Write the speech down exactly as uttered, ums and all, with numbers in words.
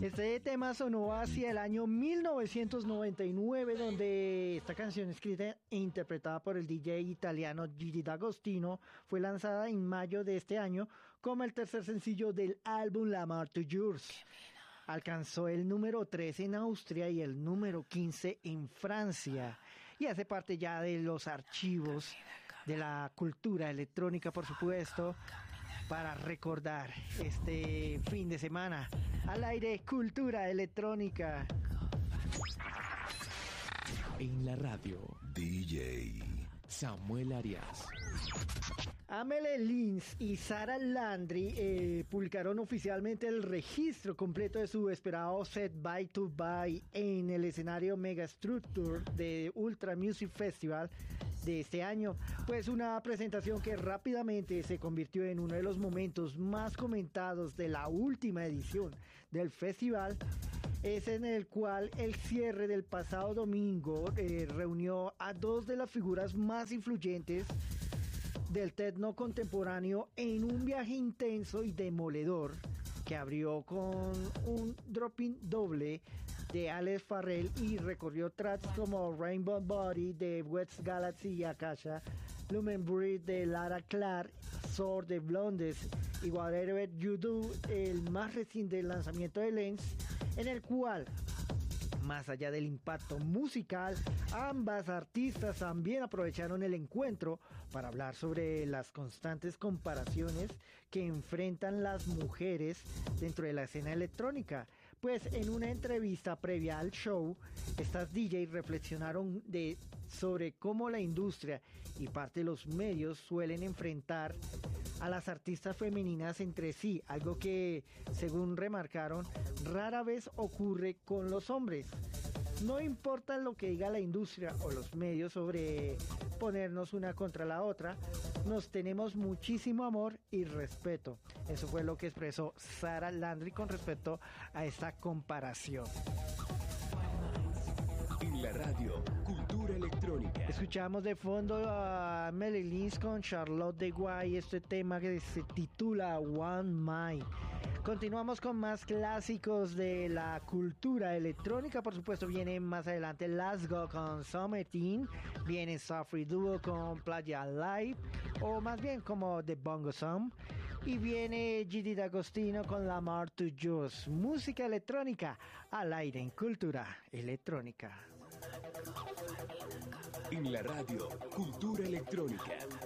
Este tema sonó hacia el año mil novecientos noventa y nueve, donde esta canción escrita e interpretada por el D J italiano Gigi D'Agostino fue lanzada en mayo de este año como el tercer sencillo del álbum La Mort Toujours. Alcanzó el número tres en Austria y el número quince en Francia y hace parte ya de los archivos de la cultura electrónica, por supuesto, para recordar este fin de semana. Al aire, cultura electrónica. En la radio, D J Samuel Arias. Amelie Lins y Sarah Landry eh, publicaron oficialmente el registro completo de su esperado set By to Buy en el escenario Megastructure de Ultra Music Festival de este año, pues una presentación que rápidamente se convirtió en uno de los momentos más comentados de la última edición del festival. Es en el cual el cierre del pasado domingo eh, reunió a dos de las figuras más influyentes del techno contemporáneo en un viaje intenso y demoledor que abrió con un dropping doble de Alex Farrell y recorrió tracks como Rainbow Body de West Galaxy y Akasha, Lumen Breed de Lara Clark, Sword de Blondes y Whatever You Do, el más reciente lanzamiento de Lens, en el cual, más allá del impacto musical, ambas artistas también aprovecharon el encuentro para hablar sobre las constantes comparaciones que enfrentan las mujeres dentro de la escena electrónica. Pues en una entrevista previa al show, estas D Js reflexionaron de, sobre cómo la industria y parte de los medios suelen enfrentar a las artistas femeninas entre sí, algo que, según remarcaron, rara vez ocurre con los hombres. No importa lo que diga la industria o los medios sobre ponernos una contra la otra, nos tenemos muchísimo amor y respeto. Eso fue lo que expresó Sarah Landry con respecto a esta comparación. En la radio, cultura electrónica. Escuchamos de fondo a Amelie Lins con Charlotte de Guay, este tema que se titula One Mind. Continuamos con más clásicos de la cultura electrónica. Por supuesto, viene más adelante Let's Go con Summer Teen, viene Safri Duo con Playa Live, o más bien como The Bongo Song, y viene Gigi D'Agostino con La Mort Toujours. Música electrónica al aire en cultura electrónica. En la radio, cultura electrónica.